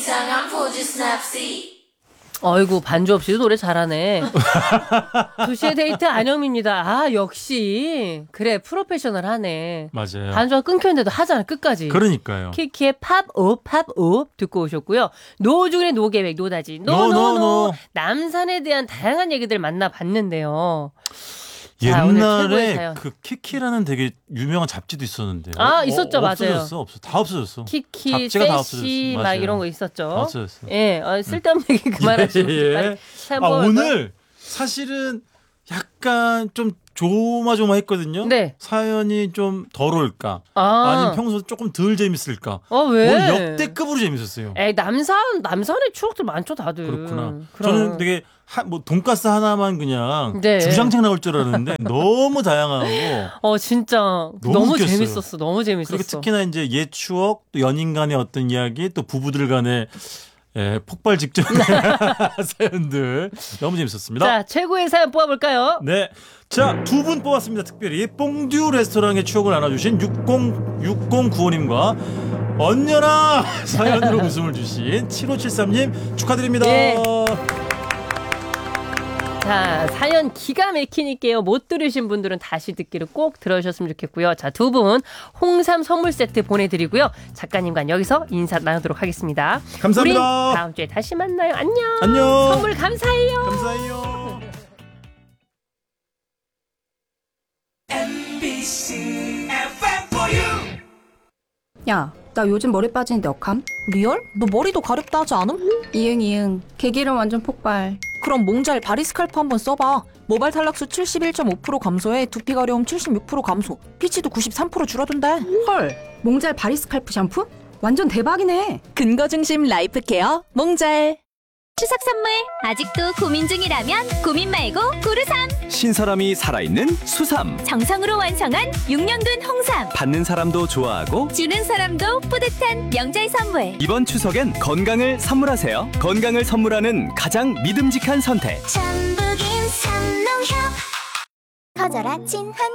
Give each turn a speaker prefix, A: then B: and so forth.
A: 이상한 포즈 스냅시.
B: 어이구, 반주 없이도 노래 잘하네. 2시의 데이트 안영미입니다. 아, 역시. 그래, 프로페셔널하네.
C: 맞아요.
B: 반주가 끊겼는데도 하잖아, 끝까지.
C: 그러니까요.
B: 키키의 팝업, 팝업 듣고 오셨고요. 노중의 노계획, 노다지. 노노노. 남산에 대한 다양한 얘기들 만나봤는데요. 자, 오늘 최고의
C: 옛날에
B: 사연.
C: 그 키키라는 되게 유명한 잡지도 있었는데요.
B: 아, 있었죠, 맞아요.
C: 없어졌어. 다 없어졌어.
B: 키키,
C: 잡지가 다
B: 세시
C: 없어졌어.
B: 막
C: 맞아요.
B: 이런 거 있었죠.
C: 다 없어졌어.
B: 예, 쓸데없는 얘기 그만하시고.
C: 예.
B: 사연
C: 아,
B: 뽑아볼까요?
C: 오늘 사실은 약간 좀 조마조마했거든요.
B: 네.
C: 사연이 좀 덜 올까?
B: 아.
C: 아니면 평소 조금 덜 재밌을까?
B: 왜?
C: 오늘 역대급으로 재밌었어요.
B: 에이, 남산의 추억들 많죠, 다들.
C: 그렇구나.
B: 그럼.
C: 저는 되게 뭐 돈가스 하나만 그냥
B: 네.
C: 주장창 나올 줄 알았는데 너무 다양하고
B: 진짜
C: 너무 웃겼어요.
B: 재밌었어. 너무 재밌었어.
C: 그리고 특히나 이제 옛 추억, 또 연인 간의 어떤 이야기, 또 부부들 간의 폭발 직전 사연들 너무 재밌었습니다.
B: 자, 최고의 사연 뽑아볼까요?
C: 네. 자, 2분 뽑았습니다. 특별히 뽕듀 레스토랑의 추억을 나눠주신 6095님과 언녀나 사연으로 웃음을 주신 7573님 축하드립니다.
B: 예. 자, 사연 기가 막히니까요. 못 들으신 분들은 다시 듣기를 꼭 들어주셨으면 좋겠고요. 자, 2분 홍삼 선물 세트 보내드리고요. 작가님과 여기서 인사 나누도록 하겠습니다.
C: 감사합니다.
B: 우리 다음 주에 다시 만나요. 안녕.
C: 안녕.
B: 선물 감사해요.
C: 감사해요.
A: MBC FM for you.
D: 야, 나 요즘 머리 빠지는데 어감?
E: 리얼? 너 머리도 가렵다 하지 않음?
D: 이응. 개기름 완전 폭발.
E: 그럼 몽잘 바리스칼프 한번 써봐. 모발 탈락수 71.5% 감소에 두피 가려움 76% 감소, 피치도 93% 줄어든대.
D: 헐, 몽잘 바리스칼프 샴푸? 완전 대박이네.
E: 근거 중심 라이프 케어 몽잘.
F: 추석 선물 아직도 고민 중이라면 고민 말고 고르삼.
G: 신선함이 살아있는 수삼.
F: 정성으로 완성한 6년 된 홍삼.
G: 받는 사람도 좋아하고
F: 주는 사람도 뿌듯한 명절 선물.
G: 이번 추석엔 건강을 선물하세요. 건강을 선물하는 가장 믿음직한 선택.
F: 전북인 삼농협. 커져라 친환